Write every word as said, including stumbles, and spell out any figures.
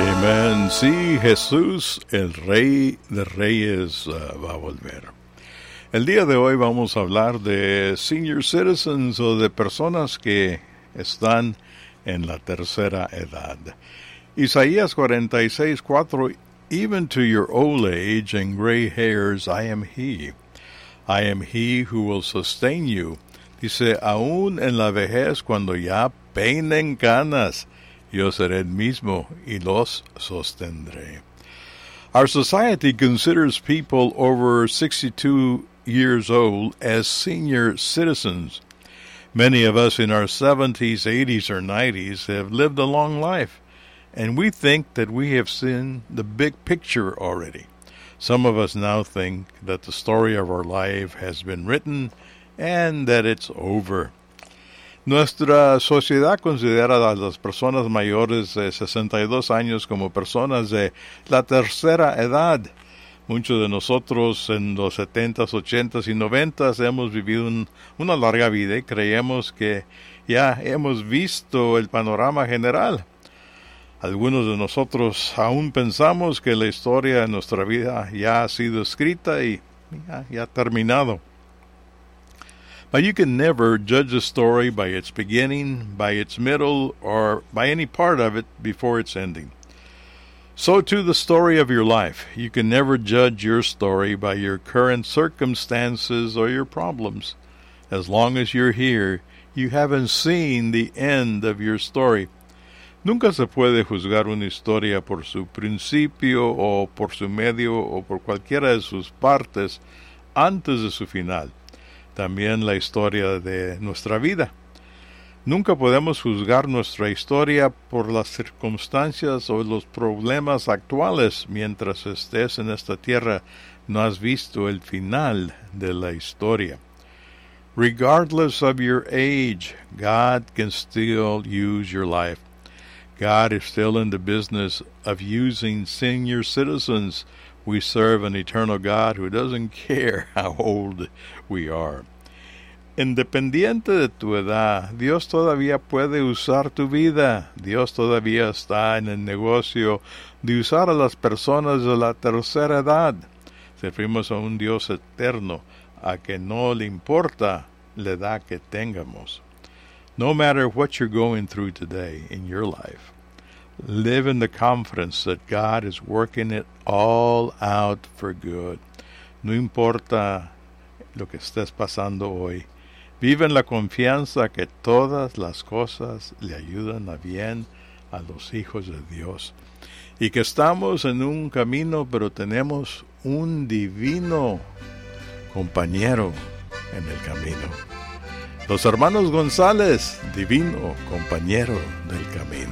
Amén. Sí, Jesús, el Rey de Reyes, uh, va a volver. El día de hoy vamos a hablar de senior citizens o de personas que están en la tercera edad. Isaías cuarenta y seis, cuatro, Even to your old age and gray hairs, I am he. I am he who will sustain you. Dice, aún en la vejez, cuando ya peinen canas, yo seré el mismo y los sostendré. Our society considers people over sixty-two years old as senior citizens. Many of us in our seventies, eighties, or nineties have lived a long life, and we think that we have seen the big picture already. Some of us now think that the story of our life has been written and that it's over. Nuestra sociedad considera a las personas mayores de sesenta y dos años como personas de la tercera edad. Muchos de nosotros en los setentas, ochentas y noventas hemos vivido un, una larga vida y creemos que ya hemos visto el panorama general. Algunos de nosotros aún pensamos que la historia de nuestra vida ya ha sido escrita y ya, ya ha terminado. But you can never judge a story by its beginning, by its middle, or by any part of it before its ending. So too the story of your life. You can never judge your story by your current circumstances or your problems. As long as you're here, you haven't seen the end of your story. Nunca se puede juzgar una historia por su principio o por su medio o por cualquiera de sus partes antes de su final. También la historia de nuestra vida. Nunca podemos juzgar nuestra historia por las circunstancias o los problemas actuales. Mientras estés en esta tierra, no has visto el final de la historia. Regardless of your age, God can still use your life. God is still in the business of using senior citizens. We serve an eternal God who doesn't care how old we are. Independiente de tu edad, Dios todavía puede usar tu vida. Dios todavía está en el negocio de usar a las personas de la tercera edad. Servimos a un Dios eterno, a que no le importa la edad que tengamos. No matter what you're going through today in your life, live in the confidence that God is working it all out for good. No importa lo que estés pasando hoy, vive en la confianza que todas las cosas le ayudan a bien a los hijos de Dios. Y que estamos en un camino, pero tenemos un divino compañero en el camino. Los hermanos González, divino compañero del camino.